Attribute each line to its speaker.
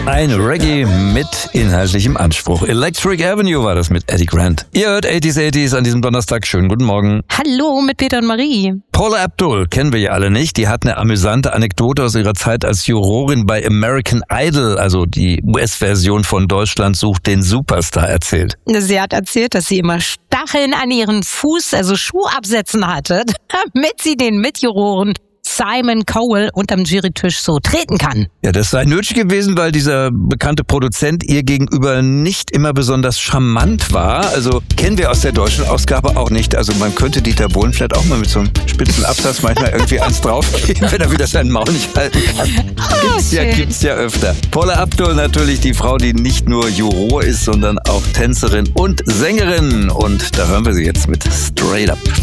Speaker 1: Ein Reggae mit inhaltlichem Anspruch. Electric Avenue war das mit Eddie Grant. Ihr hört 80s an diesem Donnerstag. Schönen guten Morgen.
Speaker 2: Hallo mit Peter und Marie.
Speaker 1: Paula Abdul kennen wir ja alle nicht. Die hat eine amüsante Anekdote aus ihrer Zeit als Jurorin bei American Idol, also die US-Version von Deutschland sucht den Superstar, erzählt.
Speaker 2: Sie hat erzählt, dass sie immer Stacheln an ihren Fuß, also Schuhabsätzen hatte, damit sie den Mitjuroren Simon Cowell unterm Jurytisch so treten kann.
Speaker 1: Ja, das sei nötig gewesen, weil dieser bekannte Produzent ihr gegenüber nicht immer besonders charmant war. Also kennen wir aus der deutschen Ausgabe auch nicht. Also man könnte Dieter Bohlen vielleicht auch mal mit so einem spitzen Absatz manchmal irgendwie eins draufgeben, wenn er wieder seinen Maul nicht halten kann. Gibt's ja öfter. Paula Abdul natürlich die Frau, die nicht nur Juror ist, sondern auch Tänzerin und Sängerin. Und da hören wir sie jetzt mit Straight Up.